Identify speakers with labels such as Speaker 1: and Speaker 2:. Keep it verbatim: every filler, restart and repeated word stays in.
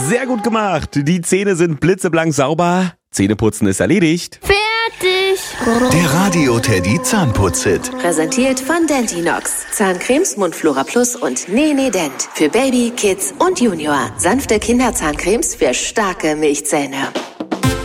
Speaker 1: Sehr gut gemacht. Die Zähne sind blitzeblank sauber. Zähneputzen ist erledigt.
Speaker 2: Fertig.
Speaker 3: Der Radio Teddy Zahnputz-Hit.
Speaker 4: Präsentiert von Dentinox. Zahncremes, Mundflora Plus und Nene Dent. Für Baby, Kids und Junior. Sanfte Kinderzahncremes für starke Milchzähne.